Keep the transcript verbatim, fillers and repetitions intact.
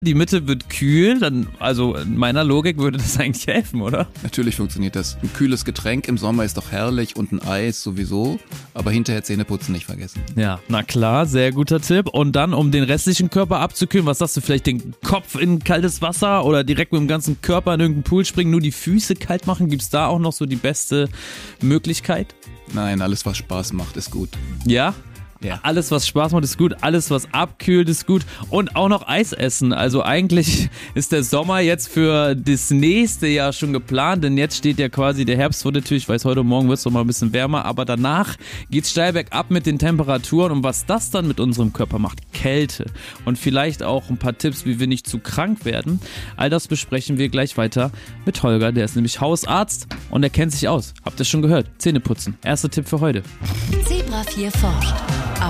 die Mitte wird kühl, dann, also in meiner Logik würde das eigentlich helfen, oder? Natürlich funktioniert das. Ein kühles Getränk im Sommer ist doch herrlich und ein Eis sowieso, aber hinterher Zähneputzen nicht vergessen. Ja, na klar, sehr guter Tipp. Und dann, um den restlichen Körper abzukühlen, was sagst du, vielleicht den Kopf in kaltes Wasser oder direkt mit dem ganzen Körper in irgendeinen Pool springen, nur die Füße kalt machen? Gibt's da auch noch so die beste Möglichkeit? Nein, alles was Spaß macht ist gut. Ja? Ja. Alles, was Spaß macht, ist gut. Alles, was abkühlt, ist gut. Und auch noch Eis essen. Also eigentlich ist der Sommer jetzt für das nächste Jahr schon geplant, denn jetzt steht ja quasi der Herbst vor der Tür. Ich weiß, heute Morgen wird es noch mal ein bisschen wärmer, aber danach geht's steil bergab mit den Temperaturen. Und was das dann mit unserem Körper macht, Kälte und vielleicht auch ein paar Tipps, wie wir nicht zu krank werden, all das besprechen wir gleich weiter mit Holger. Der ist nämlich Hausarzt und er kennt sich aus. Habt ihr schon gehört? Zähneputzen. Erster Tipp für heute. Zebra vier forscht.